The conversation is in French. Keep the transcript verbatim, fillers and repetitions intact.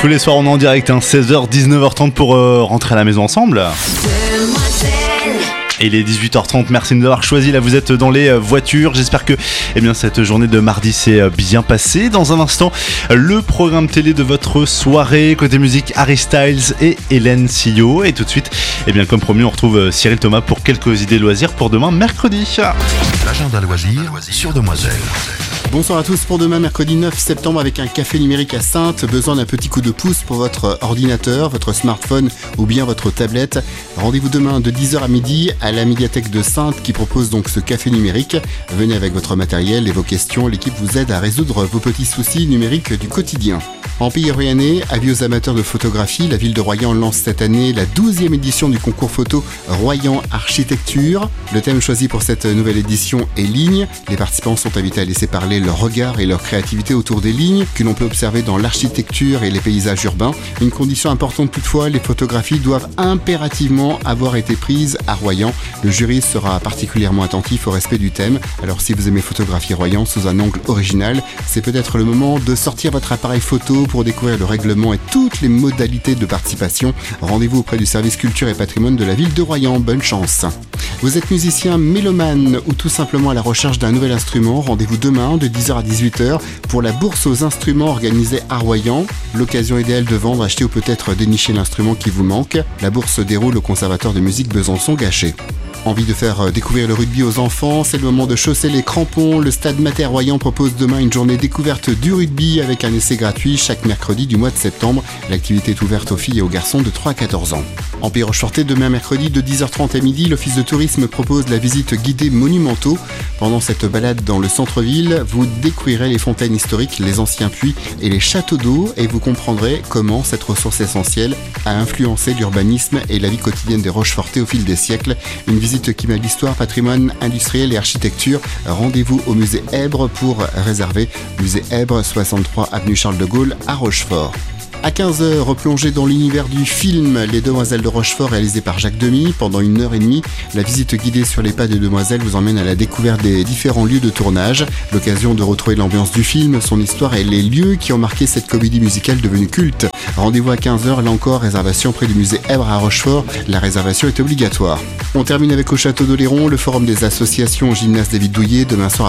Tous les soirs on est en direct, hein, seize heures dix-neuf heures trente pour euh, rentrer à la maison ensemble. Et il est dix-huit heures trente, merci de nous avoir choisi. Là vous êtes dans les voitures. J'espère que eh bien, cette journée de mardi s'est bien passée. Dans un instant, le programme télé de votre soirée. Côté musique, Harry Styles et Hélène Sillot. Et tout de suite, eh bien, comme promis, on retrouve Cyril Thomas pour quelques idées loisirs pour demain mercredi. L'agenda loisirs sur Demoiselle. Bonsoir à tous pour demain mercredi neuf septembre avec un café numérique à Saintes. Besoin d'un petit coup de pouce pour votre ordinateur, votre smartphone ou bien votre tablette. Rendez-vous demain de dix heures à midi à la médiathèque de Saintes qui propose donc ce café numérique. Venez avec votre matériel et vos questions. L'équipe vous aide à résoudre vos petits soucis numériques du quotidien. En pays royannais, avis aux amateurs de photographie, la ville de Royan lance cette année la douzième édition du concours photo Royan Architecture. Le thème choisi pour cette nouvelle édition est ligne. Les participants sont invités à laisser parler leur regard et leur créativité autour des lignes que l'on peut observer dans l'architecture et les paysages urbains. Une condition importante toutefois, les photographies doivent impérativement avoir été prises à Royan. Le jury sera particulièrement attentif au respect du thème. Alors si vous aimez photographier Royan sous un angle original, c'est peut-être le moment de sortir votre appareil photo pour découvrir le règlement et toutes les modalités de participation. Rendez-vous auprès du service culture et patrimoine de la ville de Royan. Bonne chance. Vous êtes musicien mélomane ou tout simplement à la recherche d'un nouvel instrument, rendez-vous demain de dix heures à dix-huit heures pour la bourse aux instruments organisée à Royan. L'occasion idéale de vendre, acheter ou peut-être dénicher l'instrument qui vous manque. La bourse se déroule au Conservatoire de musique Besançon-Gachet. Envie de faire découvrir le rugby aux enfants, c'est le moment de chausser les crampons. Le Stade Mater Royan propose demain une journée découverte du rugby avec un essai gratuit chaque mercredi du mois de septembre. L'activité est ouverte aux filles et aux garçons de trois à quatorze ans. En Pays Rochefortais, demain mercredi de dix heures trente à midi, l'Office de tourisme propose la visite guidée monumentaux. Pendant cette balade dans le centre-ville, vous découvrirez les fontaines historiques, les anciens puits et les châteaux d'eau et vous comprendrez comment cette ressource essentielle a influencé l'urbanisme et la vie quotidienne des Rochefortais au fil des siècles. Une visite qui mêle l'histoire, patrimoine industriel et architecture. Rendez-vous au musée Èbre pour réserver. Musée Èbre, soixante-trois avenue Charles de Gaulle à Rochefort. À quinze heures, replongez dans l'univers du film Les Demoiselles de Rochefort réalisé par Jacques Demy. Pendant une heure et demie, la visite guidée sur les pas des demoiselles vous emmène à la découverte des différents lieux de tournage. L'occasion de retrouver l'ambiance du film, son histoire et les lieux qui ont marqué cette comédie musicale devenue culte. Rendez-vous à quinze heures, là encore, réservation près du musée Èbre à Rochefort. La réservation est obligatoire. On termine avec au Château d'Oléron, le forum des associations au gymnase David Douillet demain soir